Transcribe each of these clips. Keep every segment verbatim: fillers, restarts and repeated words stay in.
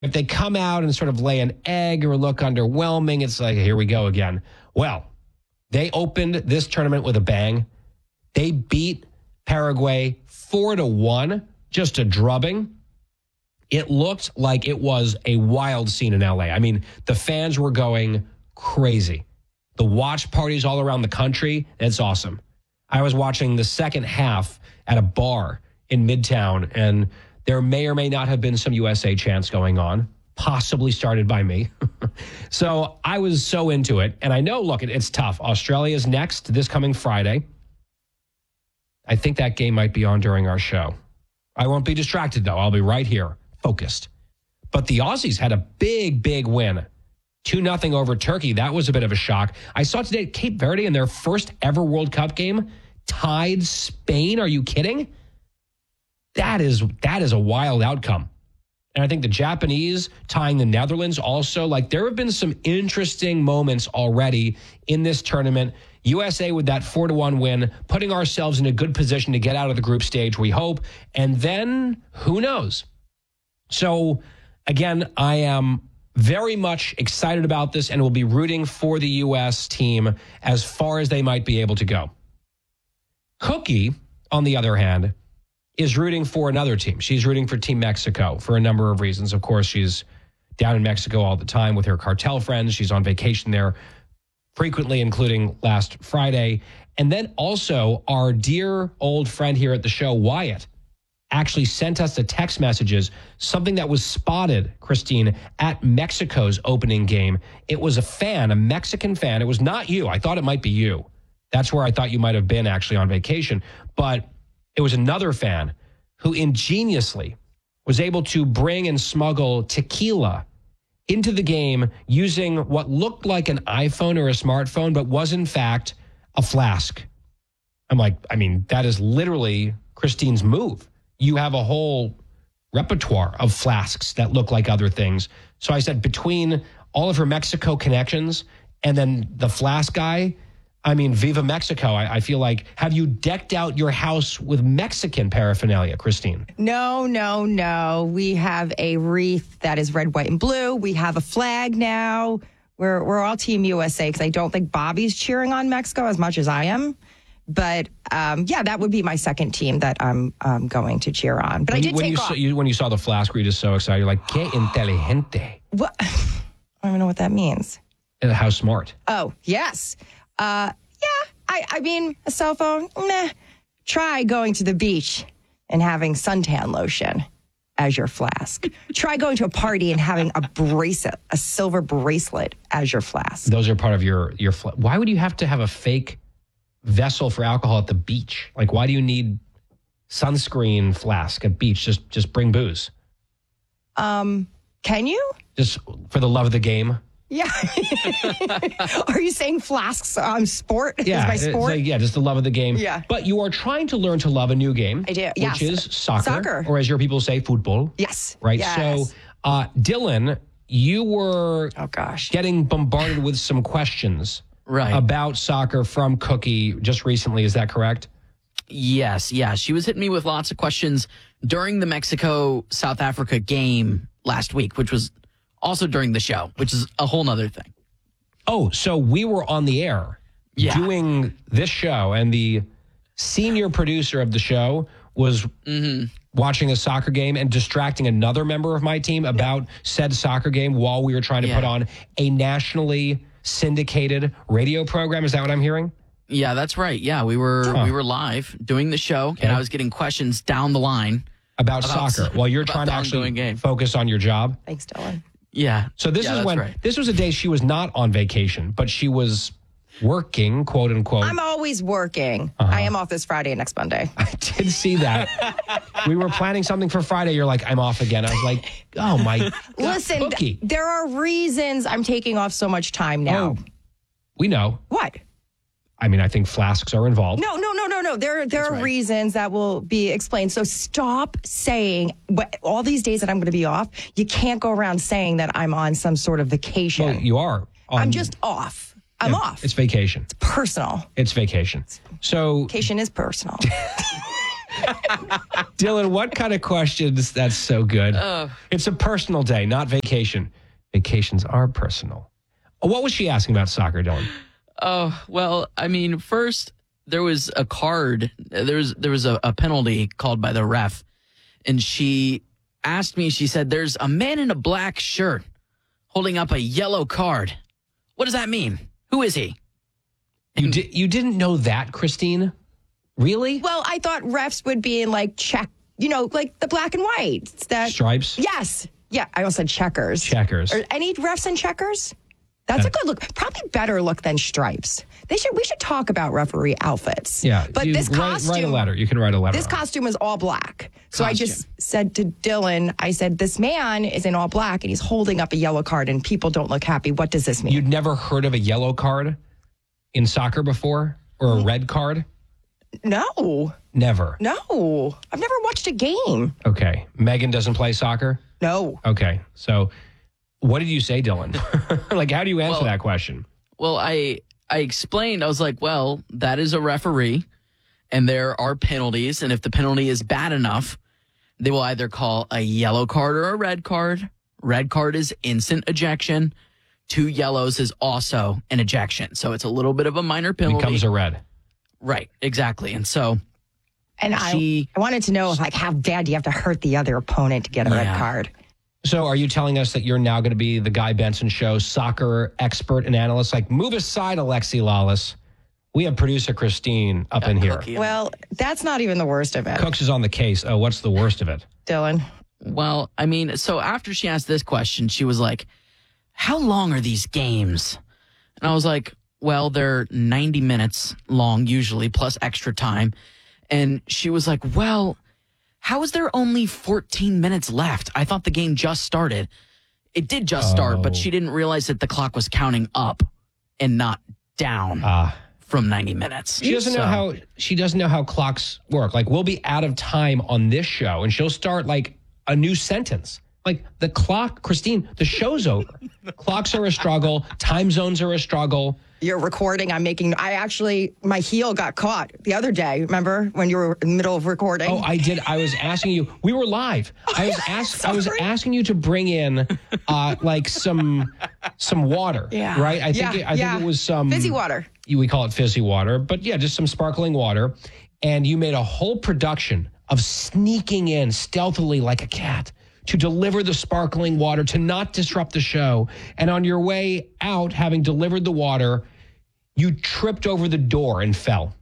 If they come out and sort of lay an egg or look underwhelming, it's like, here we go again. Well, they opened this tournament with a bang. They beat Paraguay four to one, just a drubbing. It looked like it was a wild scene in L A. I mean, the fans were going crazy. The watch parties all around the country, it's awesome. I was watching the second half at a bar in Midtown, and there may or may not have been some U S A chants going on, possibly started by me. So I was so into it. And I know, look, it, it's tough. Australia's next this coming Friday. I think that game might be on during our show. I won't be distracted, though. I'll be right here, focused. But the Aussies had a big, big win. two nothing over Turkey. That was a bit of a shock. I saw today Cape Verde in their first ever World Cup game tied Spain. Are you kidding? That is that is a wild outcome. And I think the Japanese tying the Netherlands also, like there have been some interesting moments already in this tournament. U S A with that four to one win, putting ourselves in a good position to get out of the group stage, we hope. And then who knows? So again, I am very much excited about this and will be rooting for the U S team as far as they might be able to go. Cookie, on the other hand, is rooting for another team. She's rooting for Team Mexico for a number of reasons. Of course, she's down in Mexico all the time with her cartel friends. She's on vacation there frequently, including last Friday. And then also our dear old friend here at the show, Wyatt, actually sent us the text messages, something that was spotted, Christine, at Mexico's opening game. It was a fan, a Mexican fan. It was not you. I thought it might be you. That's where I thought you might have been actually on vacation. But it was another fan who ingeniously was able to bring and smuggle tequila into the game using what looked like an iPhone or a smartphone, but was in fact a flask. I'm like, I mean, that is literally Christine's move. You have a whole repertoire of flasks that look like other things. So I said, between all of her Mexico connections and then the flask guy, I mean, Viva Mexico. I, I feel like, have you decked out your house with Mexican paraphernalia, Christine? No, no, no. We have a wreath that is red, white, and blue. We have a flag now. We're we're all Team U S A because I don't think Bobby's cheering on Mexico as much as I am. But um, yeah, that would be my second team that I'm um, going to cheer on. But when I did you, when take you off. Saw, you, when you saw the flask, were you just so excited? You're like, que inteligente. What? I don't even know what that means. And how smart. Oh, yes. Uh, yeah, I, I mean, a cell phone, meh. Try going to the beach and having suntan lotion as your flask. Try going to a party and having a bracelet, a silver bracelet as your flask. Those are part of your, your fl- why would you have to have a fake vessel for alcohol at the beach? Like, why do you need sunscreen flask at beach? Just just bring booze. Um, can you? Just for the love of the game. Yeah. Are you saying flasks on sport? Yeah, is my it's sport? like, yeah, just the love of the game. Yeah. But you are trying to learn to love a new game. I do, Which yes. is soccer, Soccer. or as your people say, football. Yes. Right? Yes. So, uh, Dylan, you were oh, gosh. getting bombarded with some questions right. about soccer from Cookie just recently. Is that correct? Yes, yeah. She was hitting me with lots of questions during the Mexico-South Africa game last week, which was also during the show, which is a whole nother thing. Oh, so we were on the air yeah. doing this show, and the senior producer of the show was mm-hmm. watching a soccer game and distracting another member of my team about said soccer game while we were trying to yeah. put on a nationally syndicated radio program. Is that what I'm hearing? Yeah, that's right. Yeah, we were huh. we were live doing the show, okay. and I was getting questions down the line about, about soccer while you're about trying to actually game. focus on your job. Thanks, Dylan. Yeah. So this yeah, is that's when right. this was a day she was not on vacation, but she was working, quote unquote. I'm always working. Uh-huh. I am off this Friday and next Monday. I did see that. We were planning something for Friday. You're like, I'm off again. I was like, oh my God. Listen, Cookie. there are reasons I'm taking off so much time now. Oh, we know. What? I mean, I think flasks are involved. No, no, no, no, no. There, there are right. reasons that will be explained. So stop saying, but all these days that I'm going to be off, you can't go around saying that I'm on some sort of vacation. Well, you are. On, I'm just off. I'm yeah, off. It's vacation. It's personal. It's vacation. So Vacation is personal. Dylan, what kind of questions? That's so good. Uh, it's a personal day, not vacation. Vacations are personal. What was she asking about soccer, Dylan? Oh, well, I mean, first there was a card. There was, there was a, a penalty called by the ref. And she asked me, she said, there's a man in a black shirt holding up a yellow card. What does that mean? Who is he? You, di- you didn't know that, Christine? Really? Well, I thought refs would be in like check, you know, like the black and white. It's that Stripes? Yes. Yeah, I almost said checkers. Checkers. Are any refs in checkers? That's a good look. Probably better look than stripes. They should. We should talk about referee outfits. Yeah. But you this write, costume. Write a letter. You can write a letter. This on it. costume is all black. So I Costume. just said to Dylan, I said, this man is in all black and he's holding up a yellow card and people don't look happy. What does this mean? You'd never heard of a yellow card in soccer before? Or a red card? no. Never. No. I've never watched a game. Okay. Megan doesn't play soccer? No. Okay. So what did you say, Dylan? Like, how do you answer Well- that question? Well, I I explained, I was like, well, that is a referee, and there are penalties, and if the penalty is bad enough, they will either call a yellow card or a red card. Red card is instant ejection. Two yellows is also an ejection. So it's a little bit of a minor penalty. Becomes a red. Right, exactly. And so And I, She- I wanted to know, like, how bad do you have to hurt the other opponent to get a red Yeah. card? So are you telling us that you're now going to be the Guy Benson Show soccer expert and analyst? Like, move aside, Alexi Lawless. We have producer Christine up in here. Cookie. Well, that's not even the worst of it, Cooks is on the case. Oh, what's the worst of it? Dylan. Well, I mean, so after she asked this question, she was like, how long are these games? And I was like, well, they're ninety minutes long, usually, plus extra time. And she was like, well, how is there only fourteen minutes left? I thought the game just started. It did just start, Oh. but she didn't realize that the clock was counting up and not down Ah. from ninety minutes. She doesn't know So- how she doesn't know how clocks work. Like, we'll be out of time on this show and she'll start like a new sentence. Like, the clock, Christine, the show's over. Clocks are a struggle. Time zones are a struggle. You're recording. I'm making. I actually, my heel got caught the other day. Remember when you were in the middle of recording? Oh, I did. I was asking you. We were live. I was ask, I was Sorry. asking you to bring in, uh, like some some water. Yeah. Right. I think. Yeah, It, I yeah. think it was some Fizzy water. you- We call it fizzy water, but yeah, just some sparkling water. And you made a whole production of sneaking in stealthily like a cat to deliver the sparkling water to not disrupt the show. And on your way out, having delivered the water, you tripped over the door and fell.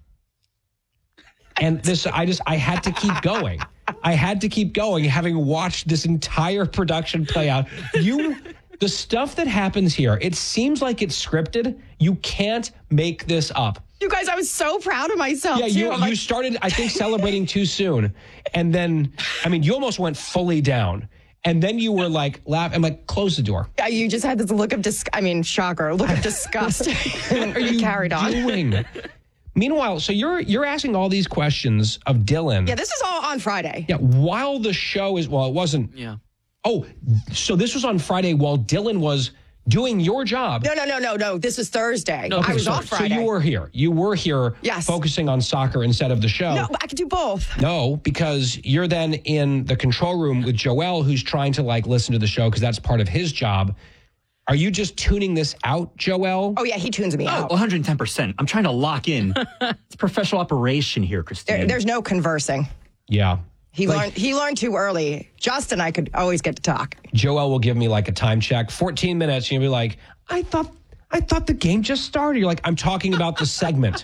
And this, I just, I had to keep going. I had to keep going, having watched this entire production play out. You, the stuff that happens here, it seems like it's scripted. You can't make this up. You guys, I was so proud of myself. Yeah, too. you, I'm you like, started, I think, celebrating too soon. And then, I mean, you almost went fully down. And then you were like, laugh. I'm like, close the door. yeah, you just had this look of dis. I mean, shocker, look of disgust. What are you carried on? doing? Meanwhile, so you're you're asking all these questions of Dylan. Yeah, this is all on Friday. Yeah, while the show is, well, it wasn't. Yeah. Oh, so this was on Friday while Dylan was doing your job. No, no, no, no, no. This was Thursday. No, I was so, off Friday. So you were here. You were here Yes. focusing on soccer instead of the show. No, but I could do both. No, because you're then in the control room with Joel, who's trying to like listen to the show because that's part of his job. Are you just tuning this out, Joel? Oh yeah, he tunes me out. one hundred ten percent. I'm trying to lock in. It's professional operation here, Christine. There, there's no conversing. Yeah. He Like- learned. He learned too early. Justin, I could always get to talk. Joel will give me like a time check, fourteen minutes, and you'll be like, I thought I thought the game just started. You're like, I'm talking about the segment.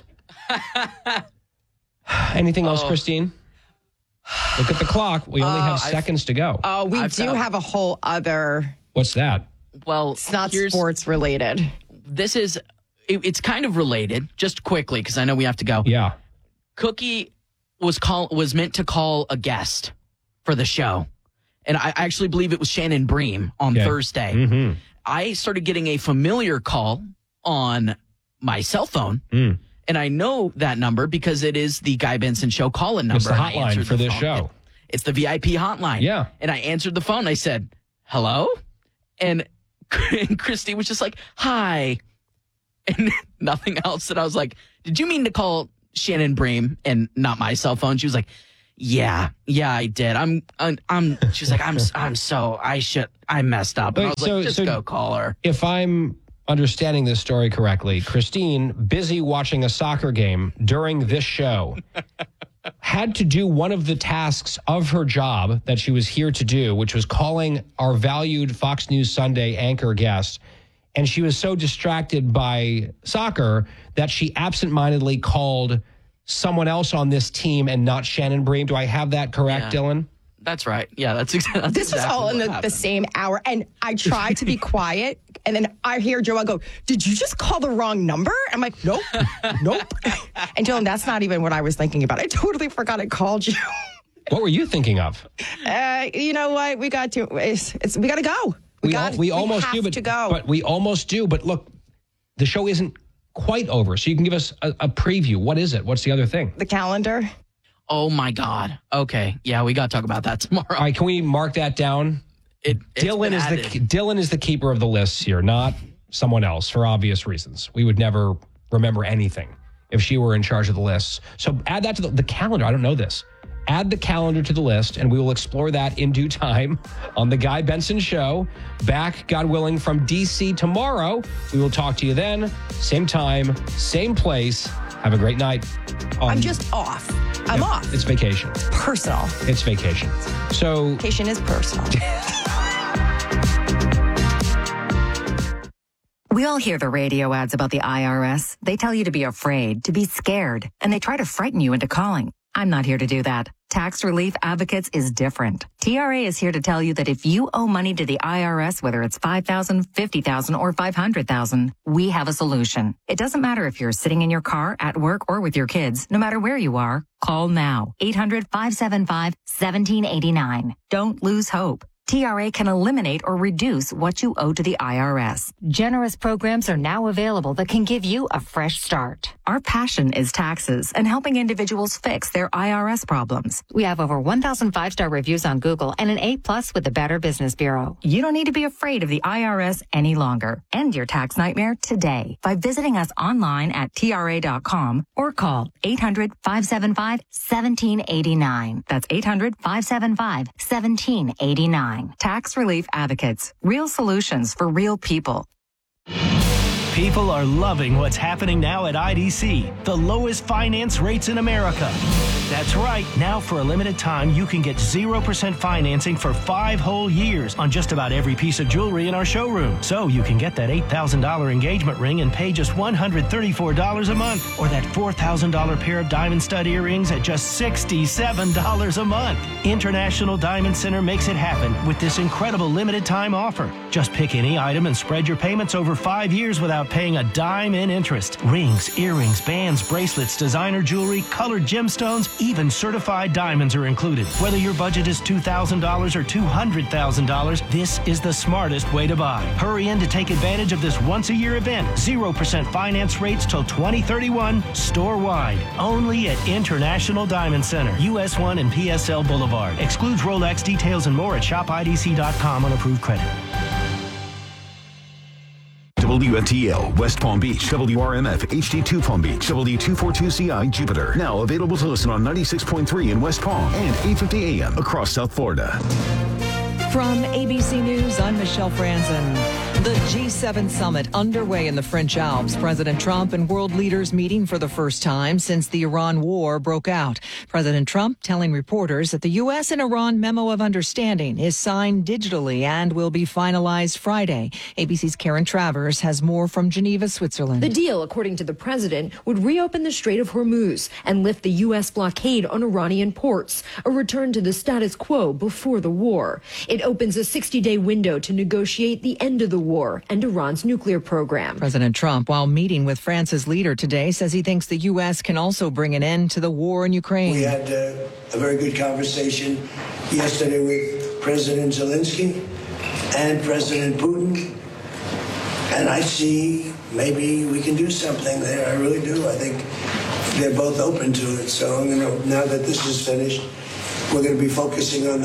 Anything else, Christine? Look at the clock. We only have I've- seconds to go. Oh, we I've do got- have a whole other. What's that? Well, It's not here's, sports related. this is, it, it's kind of related, just quickly, because I know we have to go. Yeah. Cookie was call was meant to call a guest for the show, and I actually believe it was Shannon Bream on Okay. Thursday. Mm-hmm. I started getting a familiar call on my cell phone, Mm. and I know that number because it is the Guy Benson Show call-in number. It's the and I hotline answered for the this phone. show. It- it's the V I P hotline. Yeah. And I answered the phone. I said, hello? And, and Christy was just like, hi. And nothing else. And I was like, did you mean to call Shannon Bream and not my cell phone? She was like, Yeah, yeah, I did. I'm, I'm, I'm she's like, I'm, I'm so, I should, I messed up. And I was So- like, just so- go call her. If I'm understanding this story correctly, Christine, busy watching a soccer game during this show, had to do one of the tasks of her job that she was here to do, which was calling our valued Fox News Sunday anchor guest. And she was so distracted by soccer that she absentmindedly called someone else on this team and not Shannon Bream. Do I have that correct, Yeah. Dylan? That's right. Yeah, that's exactly. That's This was exactly all in what the, the happened. same hour. And I tried to be quiet. And then I hear Joelle go, did you just call the wrong number? I'm like, nope, nope. And Dylan, that's not even what I was thinking about. I totally forgot I called you. What were you thinking of? Uh, you know what? We got to, it's, it's, we got to go. We, We, got, al- we almost have do, but, to go. but we almost do. But look, the show isn't quite over. So you can give us a, a preview. What is it? What's the other thing? the calendar. Oh my God. Okay. Yeah, we got to talk about that tomorrow. All right, can we mark that down? It, it's Dylan been is added. the Dylan is the keeper of the lists here, not someone else, for obvious reasons. We would never remember anything if she were in charge of the lists. So add that to the, the calendar. I don't know this. Add the calendar to the list, and we will explore that in due time on the Guy Benson Show. Back, God willing, from D C tomorrow. We will talk to you then. Same time, same place. Have a great night. Um, I'm just off. I'm yeah, off. It's vacation. Personal. It's vacation. So Vacation is personal. We all hear the radio ads about the I R S. They tell you to be afraid, to be scared, and they try to frighten you into calling. I'm not here to do that. Tax Relief Advocates is different. T R A is here to tell you that if you owe money to the I R S, whether it's five thousand dollars, fifty thousand dollars, or five hundred thousand dollars, we have a solution. It doesn't matter if you're sitting in your car, at work, or with your kids. No matter where you are, call now. eight hundred, five seven five, one seven eight nine. Don't lose hope. T R A can eliminate or reduce what you owe to the I R S. Generous programs are now available that can give you a fresh start. Our passion is taxes and helping individuals fix their I R S problems. We have over one thousand five-star reviews on Google and an A plus with the Better Business Bureau. You don't need to be afraid of the I R S any longer. End your tax nightmare today by visiting us online at T R A dot com or call eight hundred, five seven five, one seven eight nine. That's eight hundred, five seven five, one seven eight nine. Tax Relief Advocates. Real solutions for real people. People are loving what's happening now at I D C, the lowest finance rates in America. That's right. Now, for a limited time, you can get zero percent financing for five whole years on just about every piece of jewelry in our showroom. So you can get that eight thousand dollars engagement ring and pay just one hundred thirty-four dollars a month, or that four thousand dollars pair of diamond stud earrings at just sixty-seven dollars a month. International Diamond Center makes it happen with this incredible limited time offer. Just pick any item and spread your payments over five years without paying a dime in interest. Rings, earrings, bands, bracelets, designer jewelry, colored gemstones, even certified diamonds are included. Whether your budget is two thousand dollars or two hundred thousand dollars, this is the smartest way to buy. Hurry in to take advantage of this once-a-year event. zero percent finance rates till twenty thirty-one, store-wide. Only at International Diamond Center, U S one and P S L Boulevard. Excludes Rolex. Details and more at shop I D C dot com on approved credit. W N T L, West Palm Beach, W R M F, H D two Palm Beach, W two forty-two C I, Jupiter. Now available to listen on ninety-six point three in West Palm and eight fifty A M across South Florida. From A B C News, I'm Michelle Franzen. The G seven summit underway in the French Alps. President Trump and world leaders meeting for the first time since the Iran war broke out. President Trump telling reporters that the U S and Iran memo of understanding is signed digitally and will be finalized Friday. A B C's Karen Travers has more from Geneva, Switzerland. The deal, according to the president, would reopen the Strait of Hormuz and lift the U S blockade on Iranian ports, a return to the status quo before the war. It opens a sixty-day window to negotiate the end of the war and Iran's nuclear program. President Trump, while meeting with France's leader today, says he thinks the U S can also bring an end to the war in Ukraine. We had uh, a very good conversation yesterday with President Zelensky and President Putin, and I see maybe we can do something there. I really do. I think they're both open to it. So, you know, now that this is finished, we're going to be focusing on that.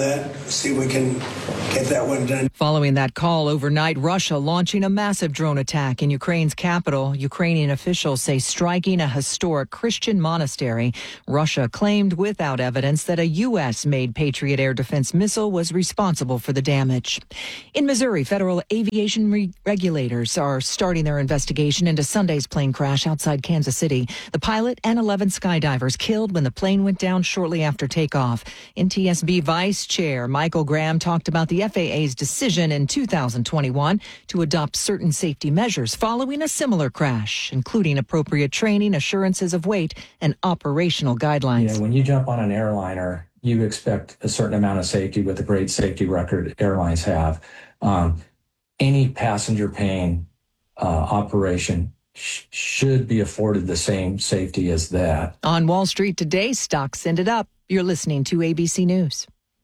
see if we can get that one done. Following that call overnight, Russia launching a massive drone attack in Ukraine's capital. Ukrainian officials say striking a historic Christian monastery. Russia claimed without evidence that a U S-made Patriot air defense missile was responsible for the damage. In Missouri, federal aviation re- regulators are starting their investigation into Sunday's plane crash outside Kansas City. The pilot and eleven skydivers killed when the plane went down shortly after takeoff. N T S B Vice Chair Michael Graham talked about the F A A's decision in two thousand twenty-one to adopt certain safety measures following a similar crash, including appropriate training, assurances of weight, and operational guidelines. You know, when you jump on an airliner, you expect a certain amount of safety with the great safety record airlines have. Um, any passenger plane uh, operation sh- should be afforded the same safety as that. On Wall Street today, stocks ended up. You're listening to A B C News.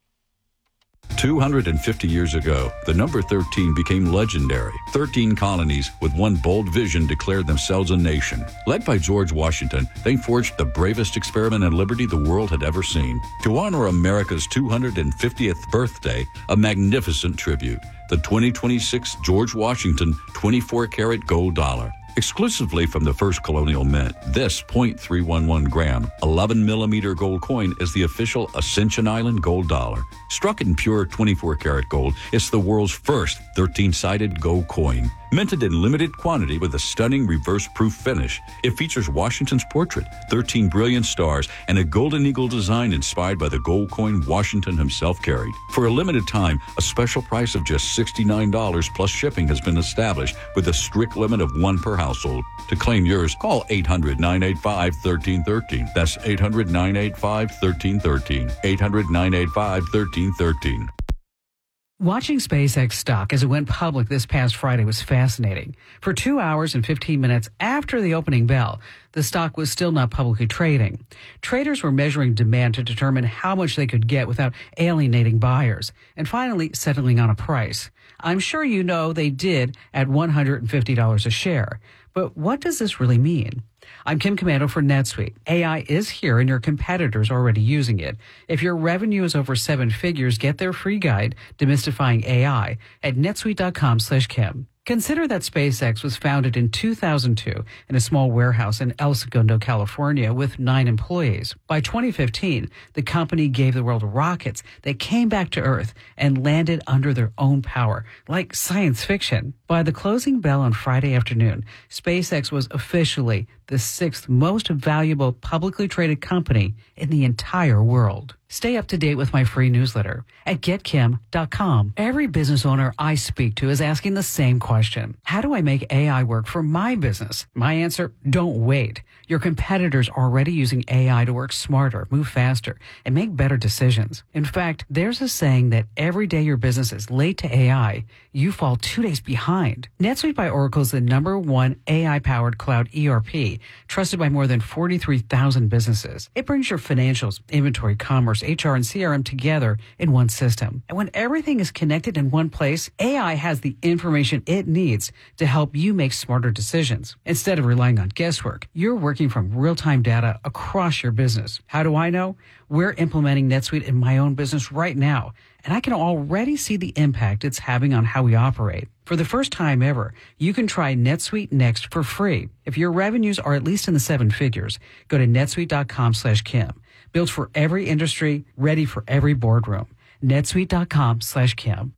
two hundred fifty years ago, the number thirteen became legendary. thirteen colonies with one bold vision declared themselves a nation. Led by George Washington, they forged the bravest experiment in liberty the world had ever seen. To honor America's two hundred fiftieth birthday, a magnificent tribute, the twenty twenty-six George Washington twenty-four karat gold dollar. Exclusively from the first colonial mint, this zero point three one one gram, eleven millimeter gold coin is the official Ascension Island gold dollar. Struck in pure twenty-four karat gold, it's the world's first thirteen-sided gold coin. Minted in limited quantity with a stunning reverse-proof finish, it features Washington's portrait, thirteen brilliant stars, and a golden eagle design inspired by the gold coin Washington himself carried. For a limited time, a special price of just sixty-nine dollars plus shipping has been established with a strict limit of one per household. To claim yours, call eight hundred, nine eight five, one three one three. That's eight hundred, nine eight five, one three one three. eight hundred, nine eight five, one three one three. Watching SpaceX stock as it went public this past Friday was fascinating. For two hours and fifteen minutes after the opening bell, the stock was still not publicly trading. Traders were measuring demand to determine how much they could get without alienating buyers, and finally settling on a price. I'm sure you know they did at one hundred fifty dollars a share. But what does this really mean? I'm Kim Commando for NetSuite. A I is here and your competitors are already using it. If your revenue is over seven figures, get their free guide, Demystifying A I, at netsuite.com slash Kim. Consider that SpaceX was founded in two thousand two in a small warehouse in El Segundo, California, with nine employees. By twenty fifteen, the company gave the world rockets that came back to Earth and landed under their own power, like science fiction. By the closing bell on Friday afternoon, SpaceX was officially the sixth most valuable publicly traded company in the entire world. Stay up to date with my free newsletter at get kim dot com. Every business owner I speak to is asking the same question. How do I make A I work for my business? My answer, don't wait. Your competitors are already using A I to work smarter, move faster, and make better decisions. In fact, there's a saying that every day your business is late to A I, you fall two days behind. NetSuite by Oracle is the number one A I-powered cloud E R P, trusted by more than forty-three thousand businesses. It brings your financials, inventory, commerce, H R, and C R M together in one system. And when everything is connected in one place, A I has the information it needs to help you make smarter decisions. Instead of relying on guesswork, you're working from real-time data across your business. How do I know? We're implementing NetSuite in my own business right now, and I can already see the impact it's having on how we operate. For the first time ever, you can try NetSuite Next for free. If your revenues are at least in the seven figures, go to netsuite.com slash Kim. Built for every industry, ready for every boardroom. netsuite.com slash Kim.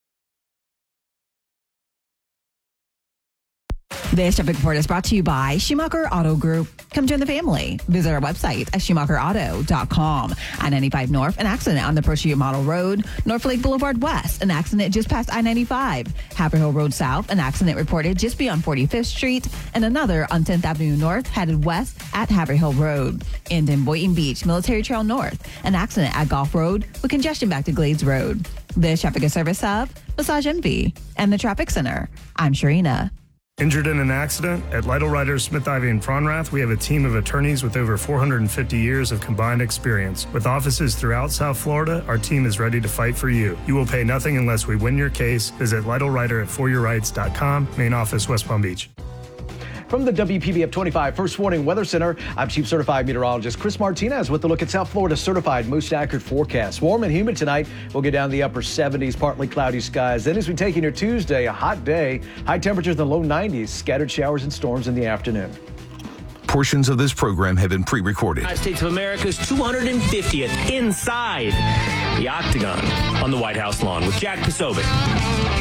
This traffic report is brought to you by Schumacher Auto Group. Come join the family. Visit our website at schumacher auto dot com. I ninety-five North, an accident on the Pursuit Model Road. North Lake Boulevard West, an accident just past I ninety-five. Haverhill Road South, an accident reported just beyond forty-fifth Street. And another on tenth Avenue North, headed west at Haverhill Road. And in Boynton Beach, Military Trail North, an accident at Golf Road with congestion back to Glades Road. This traffic is service of Massage Envy and the Traffic Center. I'm Sharina. Injured in an accident? At Lytle Writers, Smith Ivey and Fronrath, we have a team of attorneys with over four hundred fifty years of combined experience. With offices throughout South Florida, our team is ready to fight for you. You will pay nothing unless we win your case. Visit Lytle Writer at for your rights dot com, main office, West Palm Beach. From the W P B F twenty-five First Warning Weather Center, I'm Chief Certified Meteorologist Chris Martinez with a look at South Florida's certified most accurate forecast. Warm and humid tonight. We'll get down the upper seventies, partly cloudy skies. Then as we take into Tuesday, a hot day, high temperatures in the low nineties, scattered showers and storms in the afternoon. Portions of this program have been pre-recorded. United States of America's two hundred fiftieth inside the Octagon on the White House lawn with Jack Posobiec.